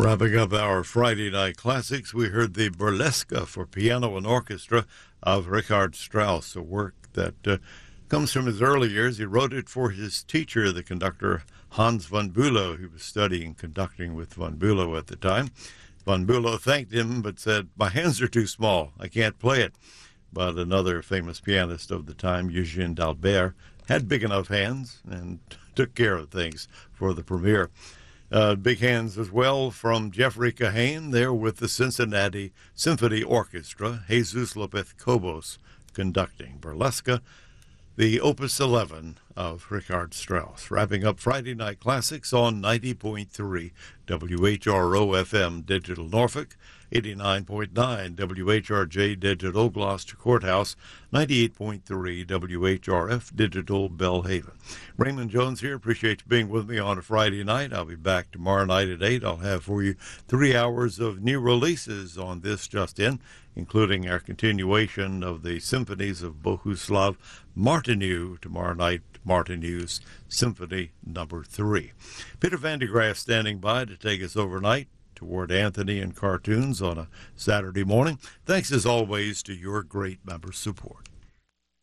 Wrapping up our Friday Night Classics, we heard the Burlesque for piano and orchestra of Richard Strauss, a work that comes from his early years. He wrote it for his teacher, the conductor Hans von Bülow. He was studying conducting with von Bülow at the time. Von Bülow thanked him but said, "My hands are too small. I can't play it." But another famous pianist of the time, Eugene d'Albert, had big enough hands and took care of things for the premiere. Big hands as well from Jeffrey Kahane there with the Cincinnati Symphony Orchestra, Jesus Lopez-Cobos conducting Burlesque, the Opus 11 of Richard Strauss. Wrapping up Friday Night Classics on 90.3 WHRO-FM Digital Norfolk, 89.9 WHRJ Digital Gloucester Courthouse, 98.3 WHRF Digital Bellhaven. Raymond Jones here. Appreciate you being with me on a Friday night. I'll be back tomorrow night at 8. I'll have for you 3 hours of new releases on this just in, including our continuation of the symphonies of Bohuslav Martinu tomorrow night, Martinu's Symphony Number 3. Peter Van de Graaf standing by to take us overnight toward Anthony and cartoons on a Saturday morning. Thanks as always to your great member support.